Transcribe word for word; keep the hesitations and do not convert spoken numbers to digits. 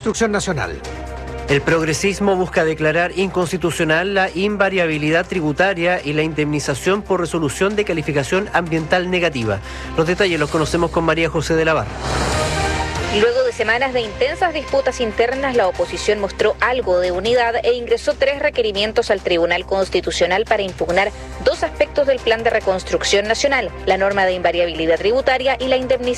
Reconstrucción Nacional. El progresismo busca declarar inconstitucional la invariabilidad tributaria y la indemnización por resolución de calificación ambiental negativa. Los detalles los conocemos con María José de la Barra. Luego de semanas de intensas disputas internas, la oposición mostró algo de unidad e ingresó tres requerimientos al Tribunal Constitucional para impugnar dos aspectos del Plan de Reconstrucción Nacional, la norma de invariabilidad tributaria y la indemnización